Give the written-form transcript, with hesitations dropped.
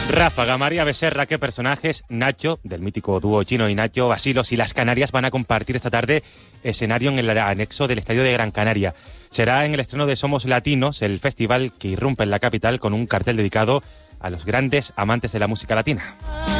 Ráfaga, María Becerra, qué personajes. Nacho, del mítico dúo Chino y Nacho, Basilos y Las Canarias van a compartir esta tarde escenario en el anexo del Estadio de Gran Canaria. Será en el estreno de Somos Latinos, el festival que irrumpe en la capital con un cartel dedicado a los grandes amantes de la música latina.